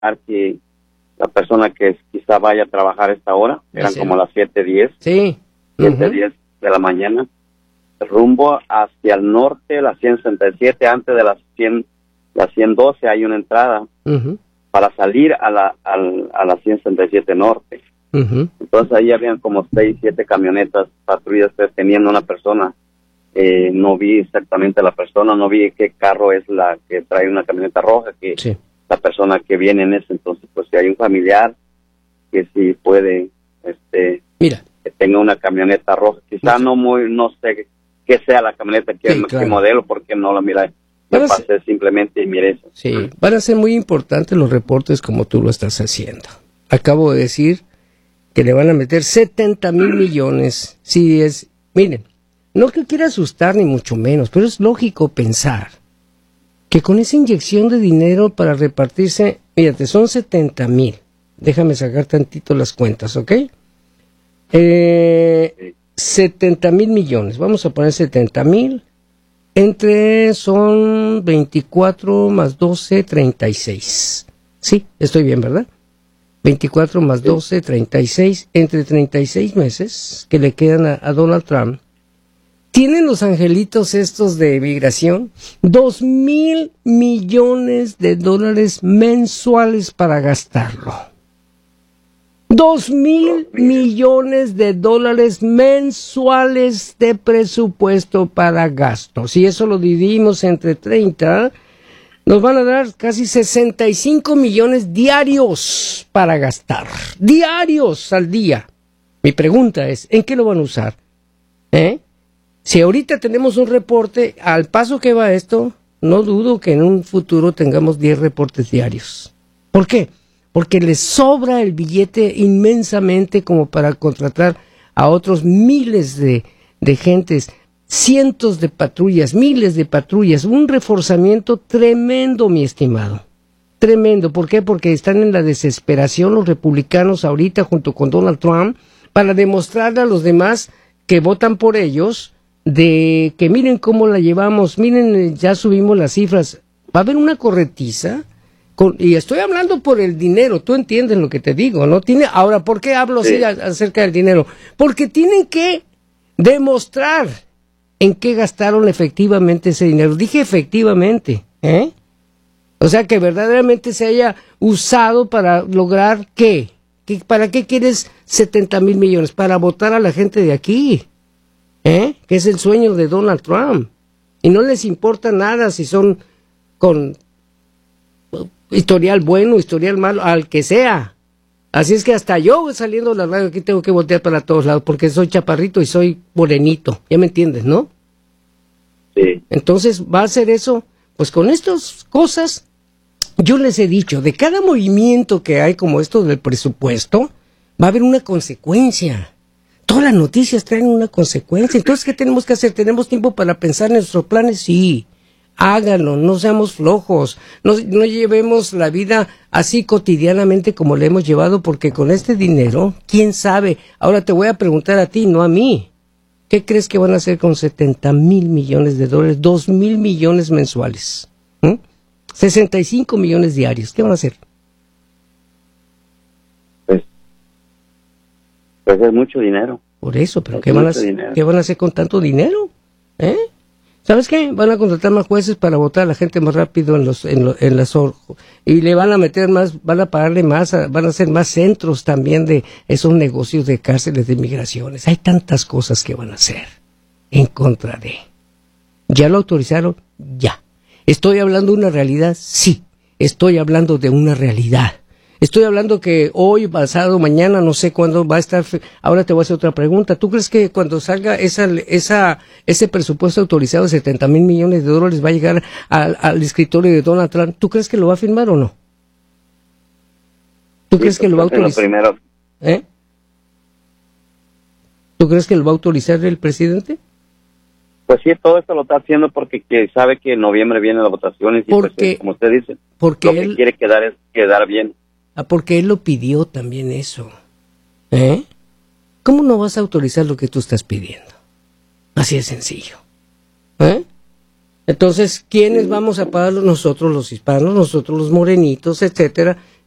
que la persona que quizá vaya a trabajar a esta hora, eran como las 7:10. Sí. 7:10 de la mañana, rumbo hacia el norte, la 167, antes de la 112 hay una entrada para salir a la 167 norte. Entonces ahí habían como 6, 7 camionetas patrullas teniendo una persona. No vi exactamente la persona, no vi qué carro es la que trae una camioneta roja, que la persona que viene en ese. Entonces, pues si hay un familiar que sí puede, mira, que tenga una camioneta roja, quizá no sé qué sea la camioneta, qué modelo, porque no la miré. Yo pasé simplemente y miré eso. Sí, van a ser muy importantes los reportes como tú lo estás haciendo. Acabo de decir que le van a meter 70,000 millones. Sí, miren, no que quiera asustar ni mucho menos, pero es lógico pensar que con esa inyección de dinero para repartirse, fíjate, son 70,000. Déjame sacar tantito las cuentas, ¿ok? 70,000 millones, vamos a poner 70,000, son 24 más 12, 36. Sí, estoy bien, ¿verdad? 24 más 12, 36, entre 36 meses que le quedan a Donald Trump. ¿Tienen los angelitos estos de migración? 2,000 millones de dólares mensuales para gastarlo. 2,000 millones de dólares mensuales de presupuesto para gasto. Si eso lo dividimos entre 30, nos van a dar casi 65 millones diarios para gastar. Diarios al día. Mi pregunta es, ¿en qué lo van a usar? Si ahorita tenemos un reporte, al paso que va esto, no dudo que en un futuro tengamos 10 reportes diarios. ¿Por qué? Porque les sobra el billete inmensamente como para contratar a otros miles de gentes, cientos de patrullas, miles de patrullas, un reforzamiento tremendo, mi estimado. Tremendo. ¿Por qué? Porque están en la desesperación los republicanos ahorita junto con Donald Trump para demostrarle a los demás que votan por ellos de que miren cómo la llevamos, miren, ya subimos las cifras. Va a haber una corretiza. Y estoy hablando por el dinero, tú entiendes lo que te digo, ¿no? Ahora, ¿por qué hablo así acerca del dinero? Porque tienen que demostrar en qué gastaron efectivamente ese dinero. Dije efectivamente, O sea, que verdaderamente se haya usado para lograr ¿qué? ¿Para qué quieres 70,000 millones? Para votar a la gente de aquí, que es el sueño de Donald Trump. Y no les importa nada si son con historial bueno, historial malo, al que sea. Así es que hasta yo saliendo de la radio aquí tengo que voltear para todos lados porque soy chaparrito y soy morenito. ¿Ya me entiendes, no? Sí. Entonces va a ser eso. Pues con estas cosas, yo les he dicho, de cada movimiento que hay como esto del presupuesto, va a haber una consecuencia. Todas las noticias traen una consecuencia. Entonces, ¿qué tenemos que hacer? ¿Tenemos tiempo para pensar en nuestros planes? Sí. Háganlo, no seamos flojos, no llevemos la vida así cotidianamente como la hemos llevado, porque con este dinero, ¿quién sabe? Ahora te voy a preguntar a ti, no a mí. ¿Qué crees que van a hacer con 70,000 millones de dólares, 2,000 millones mensuales? 65 millones diarios, ¿qué van a hacer? Pues es mucho dinero. Por eso, pero ¿qué van a hacer con tanto dinero? ¿Sabes qué? Van a contratar más jueces para votar a la gente más rápido en las y le van a meter más, van a pagarle más, van a hacer más centros también de esos negocios de cárceles de migraciones. Hay tantas cosas que van a hacer en contra de. ¿Ya lo autorizaron? Ya. ¿Estoy hablando de una realidad? Sí. Estoy hablando de una realidad. Estoy hablando que hoy, pasado, mañana, no sé cuándo va a estar. Ahora te voy a hacer otra pregunta. ¿Tú crees que cuando salga ese presupuesto autorizado de 70,000 millones de dólares va a llegar al escritorio de Donald Trump? ¿Tú crees que lo va a firmar o no? ¿Tú crees que lo va a autorizar? ¿Tú crees que lo va a autorizar el presidente? Pues sí, todo esto lo está haciendo porque sabe que en noviembre vienen las votaciones y pues, como usted dice, lo que quiere es quedar bien. Porque él lo pidió también eso. ¿Cómo no vas a autorizar lo que tú estás pidiendo? Así de sencillo. Entonces, ¿quiénes vamos a pagarlo? Nosotros los hispanos, nosotros los morenitos, etcétera,